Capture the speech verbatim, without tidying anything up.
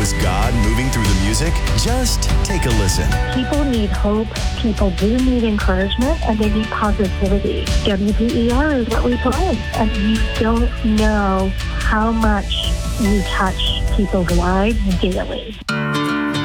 Is God moving through the music? Just take a listen. People need hope. People do need encouragement, and they need positivity. W P E R is what we play, and you don't know how much you touch people's lives daily.